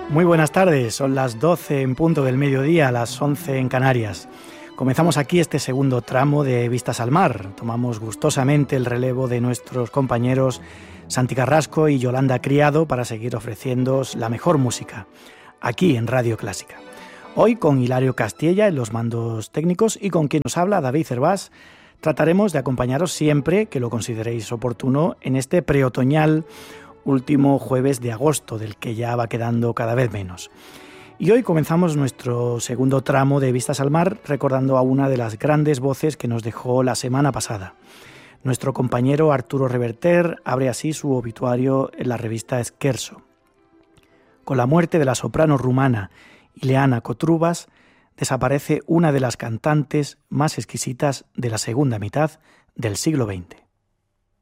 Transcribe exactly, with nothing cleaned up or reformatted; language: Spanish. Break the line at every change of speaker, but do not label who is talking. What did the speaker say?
Muy buenas tardes, son las doce en punto del mediodía, las once en Canarias. Comenzamos aquí este segundo tramo de Vistas al Mar. Tomamos gustosamente el relevo de nuestros compañeros Santi Carrasco y Yolanda Criado para seguir ofreciéndoos la mejor música, aquí en Radio Clásica. Hoy con Hilario Castilla en los mandos técnicos y con quien nos habla David Cervás, trataremos de acompañaros siempre que lo consideréis oportuno en este preotoñal último jueves de agosto, del que ya va quedando cada vez menos. Y hoy comenzamos nuestro segundo tramo de Vistas al Mar recordando a una de las grandes voces que nos dejó la semana pasada. Nuestro compañero Arturo Reverter abre así su obituario en la revista Scherzo. Con la muerte de la soprano rumana Ileana Cotrubas, desaparece una de las cantantes más exquisitas de la segunda mitad del siglo veinte.